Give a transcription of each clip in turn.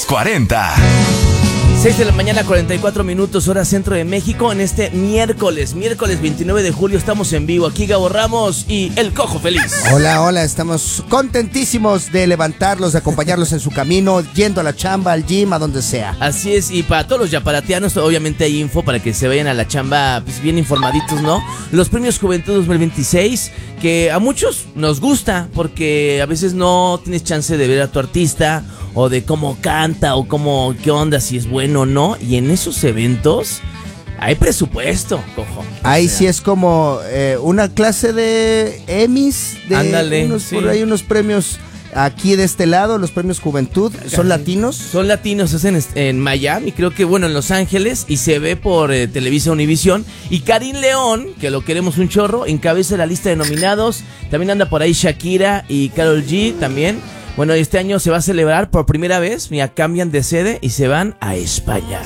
40. 6 de la mañana, 44 minutos, hora centro de México. En este miércoles 29 de julio, estamos en vivo. Aquí Gabo Ramos y El Cojo Feliz. Hola, estamos contentísimos de levantarlos, de acompañarlos en su camino, yendo a la chamba, al gym, a donde sea. Así es, y para todos los yaparatianos, obviamente hay info para que se vayan a la chamba pues, bien informaditos, ¿no? Los premios Juventud 2026, que a muchos nos gusta, porque a veces no tienes chance de ver a tu artista, o de cómo canta, o cómo, qué onda, si es bueno o no. Y en esos eventos hay presupuesto, cojo. Ahí sí es como una clase de Emmys, de ándale, sí. Por ahí unos premios aquí de este lado, los premios Juventud. ¿Son latinos? Son latinos, es en Miami, creo que bueno, en Los Ángeles, y se ve por Televisa Univisión. Y Karim León, que lo queremos un chorro, encabeza la lista de nominados. También anda por ahí Shakira y Karol G también. Bueno, este año se va a celebrar por primera vez, mira, cambian de sede y se van a España.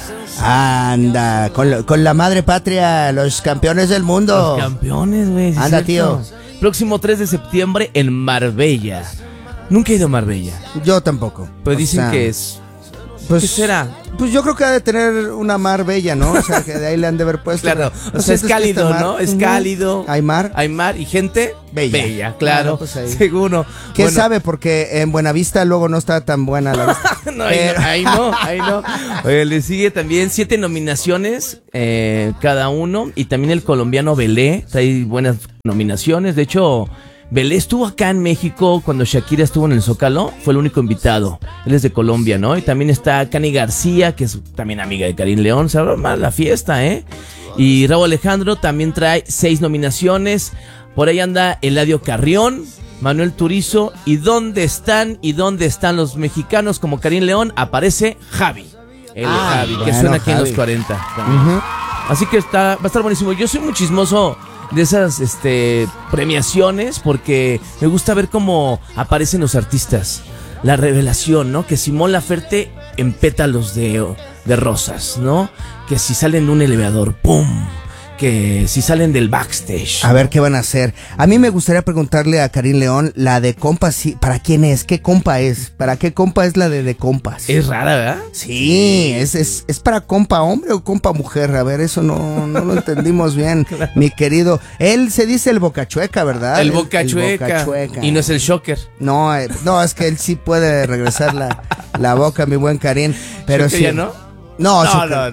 Anda, con la madre patria, los campeones del mundo. Los campeones, güey. Anda, tío. Próximo 3 de septiembre en Marbella. Nunca he ido a Marbella. Yo tampoco. Pero dicen que es... Pues, ¿qué será? Pues yo creo que ha de tener una mar bella, ¿no? O sea, que de ahí le han de haber puesto. Claro, o sea, es cálido, ¿no? Es cálido. Hay mar. Hay mar y gente bella, claro. Pues ahí. Seguro. ¿Quién sabe? Porque en Buenavista luego no está tan buena la vista. No, ahí no. Oye, le sigue también 7 nominaciones cada uno. Y también el colombiano Belé trae buenas nominaciones. De hecho, Belé estuvo acá en México cuando Shakira estuvo en el Zócalo. Fue el único invitado. Él es de Colombia, ¿no? Y también está Cani García, que es también amiga de Karim León. Se abre más la fiesta, ¿eh? Y Rauw Alejandro también trae 6 nominaciones. Por ahí anda Eladio Carrión, Manuel Turizo. ¿Y dónde están los mexicanos como Karim León? Aparece Javi. Javi, que suena aquí en los 40. Así que va a estar buenísimo. Yo soy muy chismoso de esas premiaciones, porque me gusta ver cómo aparecen los artistas. La revelación, ¿no? Que Simón Laferte en pétalos de rosas, ¿no? Que si salen de un elevador, ¡pum! Que si salen del backstage. A ver qué van a hacer. A mí me gustaría preguntarle a Karim León, la de compas, sí, ¿para quién es? ¿Qué compa es? ¿Para qué compa es la de compas? Es rara, ¿verdad? Sí, es para compa hombre o compa mujer. A ver, eso no lo entendimos bien, claro. Mi querido. Él se dice el bocachueca, ¿verdad? El bocachueca. Y no es el shocker. No, es que él sí puede regresar la boca, mi buen Karim. Pero sí. ¿Ya no? No,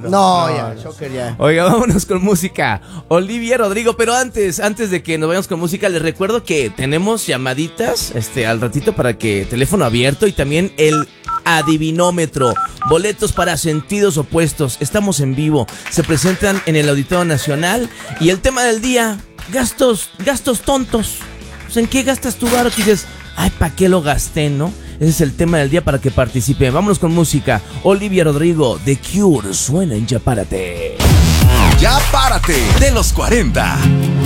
Shocker ya. Oiga, vámonos con música. Olivia Rodrigo, pero antes de que nos vayamos con música, les recuerdo que tenemos llamaditas al ratito para que teléfono abierto, y también el adivinómetro, boletos para Sentidos Opuestos. Estamos en vivo, se presentan en el Auditorio Nacional, y el tema del día, gastos tontos. O sea, ¿en qué gastas tu varo? Que dices, ay, ¿para qué lo gasté, no? Ese es el tema del día para que participen. Vámonos con música. Olivia Rodrigo, The Cure, suena en Ya Párate. Ya Párate, de los 40.